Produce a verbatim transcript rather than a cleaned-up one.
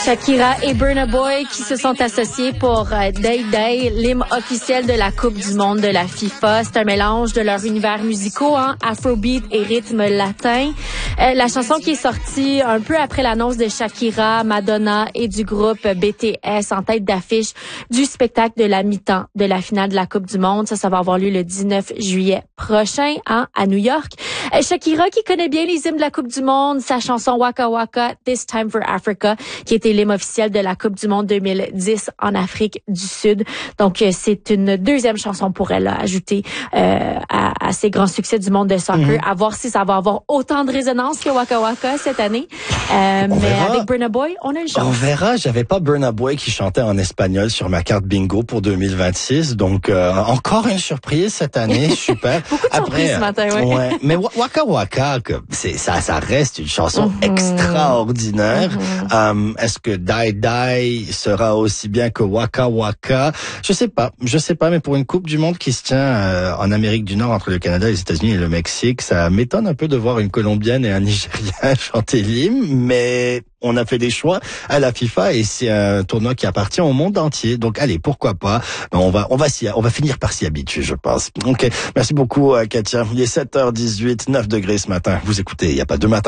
Shakira et Burna Boy qui se sont associés pour euh, Day Day, l'hymne officiel de la Coupe du monde de la FIFA. C'est un mélange de leurs univers musicaux, hein, afrobeat et rythme latin. Euh, la chanson qui est sortie un peu après l'annonce de Shakira, Madonna et du groupe B T S en tête d'affiche du spectacle de la mi-temps de la finale de la Coupe du monde. Ça, ça va avoir lieu le dix-neuf juillet prochain, hein, à New York. Euh, Shakira qui connaît bien les hymnes de la Coupe du monde, sa chanson Waka Waka, This Time for Africa, qui était l'hymne officiel de la Coupe du monde deux mille dix en Afrique du Sud. Donc, euh, c'est une deuxième chanson pour elle, là, ajoutée euh, à, à ces grands succès du monde de soccer. Mm-hmm. À voir si ça va avoir autant de résonance que Waka Waka cette année. Euh, mais verra. Avec Burna Boy, on a une chance. On verra. J'avais pas Burna Boy qui chantait en espagnol sur ma carte bingo pour deux mille vingt-six. Donc, euh, encore une surprise cette année. Super. Beaucoup de surprises ce matin, ouais. ouais. Mais Waka Waka, c'est, ça, ça reste une chanson mm-hmm. extraordinaire. Mm-hmm. Um, est-ce que Die Die sera aussi bien que Waka Waka? Je sais pas. Je sais pas, mais pour une Coupe du Monde qui se tient euh, en Amérique du Nord entre le Canada, les États-Unis et le Mexique, ça m'étonne un peu de voir une Colombienne et un Nigérien chanter l'hymne, mais on a fait des choix à la FIFA et c'est un tournoi qui appartient au monde entier. Donc allez, pourquoi pas. On va on va s'y on va finir par s'y habituer, je pense. OK. Merci beaucoup Katia. Il est sept heures dix-huit, neuf degrés ce matin. Vous écoutez, il y a pas de matin.